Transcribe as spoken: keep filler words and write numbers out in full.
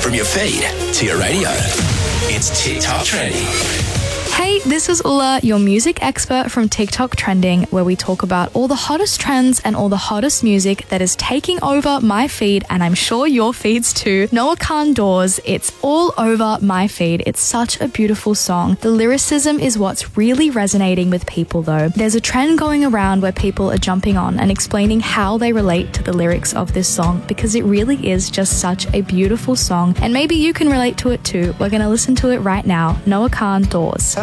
From your feed to your radio. It's TikTok Trending. Hey, this is Ulla, your music expert from TikTok Trending, where we talk about all the hottest trends and all the hottest music that is taking over my feed, and I'm sure your feeds too. Noah Kahan Doors, it's all over my feed. It's such a beautiful song. The lyricism is what's really resonating with people though. There's a trend going around where people are jumping on and explaining how they relate to the lyrics of this song, because it really is just such a beautiful song, and maybe you can relate to it too. We're going to listen to it right now. Noah Kahan Doors.